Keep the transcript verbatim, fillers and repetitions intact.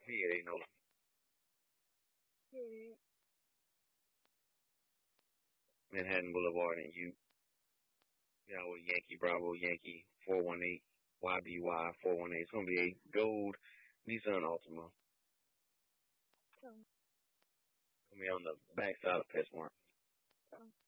Yeah, they know. Hmm. Manhattan Boulevard and you. Yeah, with Yankee Bravo Yankee four one eight Y B Y four one eight. It's gonna be a gold Nissan Altima. So, Gonna be on the backside of PetSmart. so.